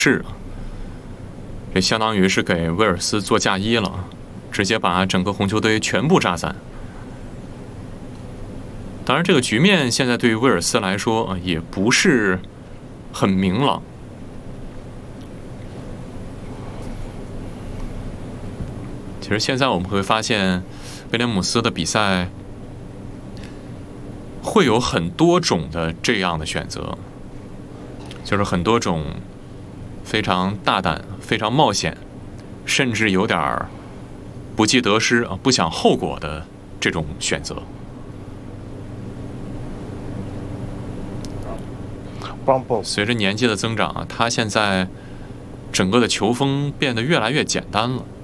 是，这相当于是给威尔斯做嫁衣了，直接把整个红球队全部炸散。当然，这个局面现在对于威尔斯来说也不是很明朗。其实现在我们会发现，威廉姆斯的比赛会有很多种的这样的选择，就是很多种非常大胆、非常冒险，甚至有点不计得失不想后果的这种选择。随着年纪的增长他现在整个的球风变得越来越简单了。